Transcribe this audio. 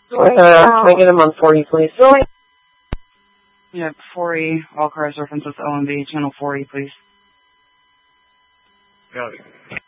Can I get him on 40, please? Yep, 40, all cars references OMB, channel 40, please. Got it.